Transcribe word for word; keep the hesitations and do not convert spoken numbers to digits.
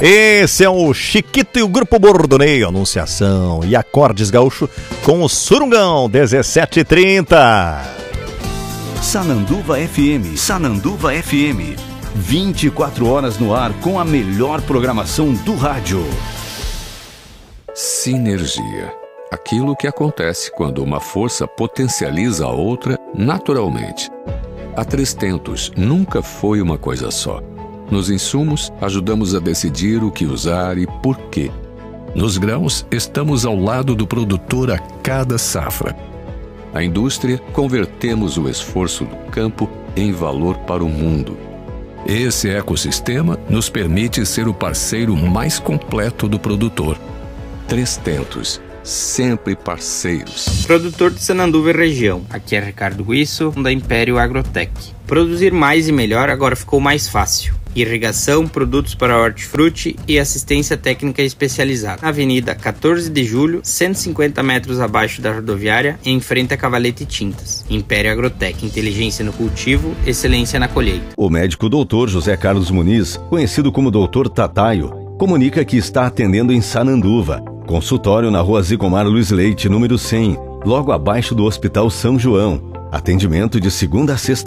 Esse é o Chiquito e o Grupo Bordoneio, Anunciação e Acordes Gaúcho com o Surungão, dezessete e trinta. Sananduva F M, Sananduva F M, vinte e quatro horas no ar com a melhor programação do rádio. Sinergia. Aquilo que acontece quando uma força potencializa a outra naturalmente. A Três Tentos nunca foi uma coisa só. Nos insumos, ajudamos a decidir o que usar e por quê. Nos grãos, estamos ao lado do produtor a cada safra. Na indústria, convertemos o esforço do campo em valor para o mundo. Esse ecossistema nos permite ser o parceiro mais completo do produtor. Três Tentos, sempre parceiros. Produtor de Sananduva e região. Aqui é Ricardo Guisso, da Império Agrotech. Produzir mais e melhor agora ficou mais fácil. Irrigação, produtos para hortifruti e assistência técnica especializada. Avenida quatorze de julho, cento e cinquenta metros abaixo da rodoviária, em frente a Cavalete Tintas. Império Agrotech, inteligência no cultivo, excelência na colheita. O médico doutor José Carlos Muniz, conhecido como doutor Tataio, comunica que está atendendo em Sananduva. Consultório na rua Zigomar Luiz Leite, número cem, logo abaixo do Hospital São João. Atendimento de segunda a sexta.